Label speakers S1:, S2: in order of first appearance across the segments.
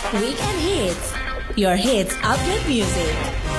S1: Weekend Hits, your hits update music.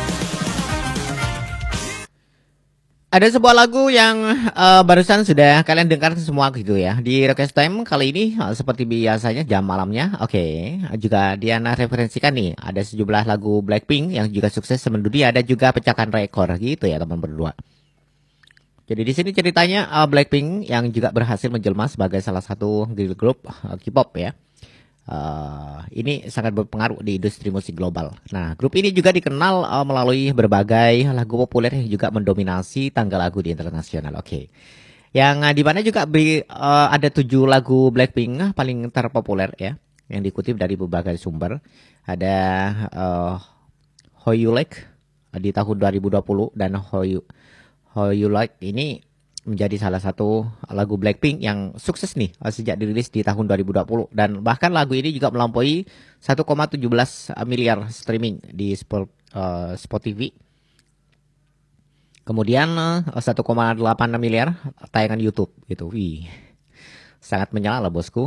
S2: Ada sebuah lagu yang barusan sudah kalian dengar semua gitu ya. Di Request Time kali ini seperti biasanya jam malamnya. Oke, juga Diana referensikan nih. Ada sejumlah lagu Blackpink yang juga sukses mendunia. Ada juga pecahkan rekor gitu ya teman berdua. Jadi di sini ceritanya Blackpink yang juga berhasil menjelma sebagai salah satu girl group K-pop ya. Ini sangat berpengaruh di industri musik global. Nah, grup ini juga dikenal melalui berbagai lagu populer yang juga mendominasi tangga lagu di internasional. Oke. Yang di mana juga ada 7 lagu Blackpink paling terpopuler ya, yang dikutip dari berbagai sumber. Ada How You Like di tahun 2020 dan How You Like ini menjadi salah satu lagu Blackpink yang sukses nih sejak dirilis di tahun 2020 dan bahkan lagu ini juga melampaui 1,17 miliar streaming di Spotify. Kemudian 1,8 miliar tayangan YouTube gitu. Wih. Sangat menyala lah bosku.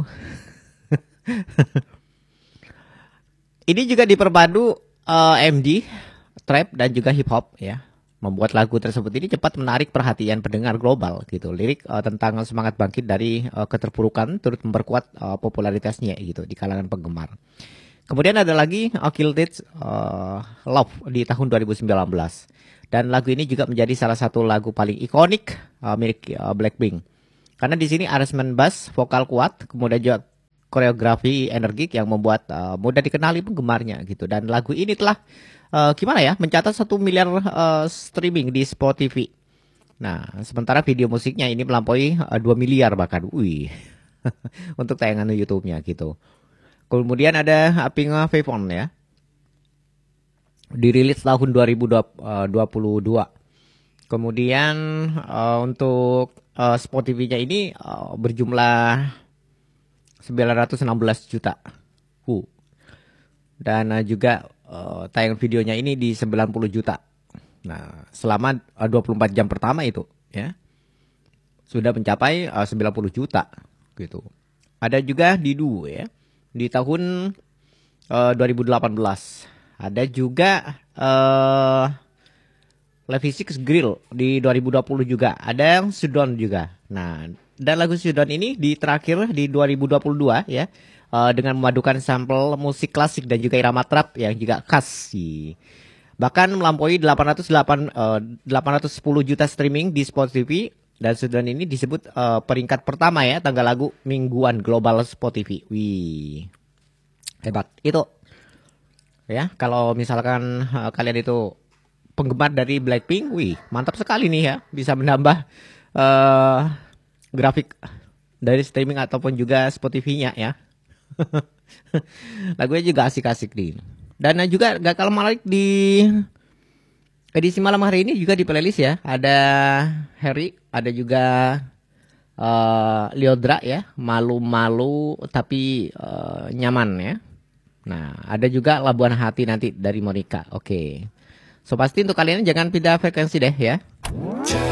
S2: Ini juga diperpadu MD, trap dan juga hip hop ya. Membuat lagu tersebut ini cepat menarik perhatian pendengar global gitu. Lirik tentang semangat bangkit dari keterpurukan turut memperkuat popularitasnya gitu di kalangan penggemar. Kemudian ada lagi Kill It Love di tahun 2019. Dan lagu ini juga menjadi salah satu lagu paling ikonik milik Blackpink. Karena di sini aransemen bass, vokal kuat, kemudian juga koreografi energik yang membuat mudah dikenali penggemarnya gitu. Dan lagu ini telah mencatat 1 miliar streaming di Spotify. Nah, sementara video musiknya ini melampaui 2 miliar bahkan. Wih. Untuk tayangan YouTube-nya gitu. Kemudian ada Pink Payphone ya. Dirilis tahun 2022. Kemudian untuk Spotify-nya ini berjumlah 916 juta. Dan juga tayangan videonya ini di 90 juta. Nah, selama 24 jam pertama itu ya sudah mencapai 90 juta gitu. Ada juga di ya di tahun 2018. Ada juga Levi Six Grill di 2020 juga. Ada yang Sudon juga. Nah, dan lagu Sudon ini di terakhir di 2022 ya. Dengan memadukan sampel musik klasik dan juga irama trap yang juga khas sih. Bahkan melampaui 810 juta streaming di Spotify dan Sudan ini disebut peringkat pertama ya tanggal lagu mingguan global Spotify. Wih. Hebat. Itu ya, kalau misalkan kalian itu penggemar dari Blackpink, wih, mantap sekali nih ya, bisa menambah grafik dari streaming ataupun juga Spotify-nya ya. Lagunya juga asik-asik nih. Dan juga gak kalah menarik di edisi malam hari ini juga di playlist ya. Ada Harry, ada juga Liodra ya, malu-malu tapi nyaman ya. Nah, ada juga Labuan Hati nanti dari Monica. Oke. So pasti untuk kalian jangan pindah frekuensi deh ya.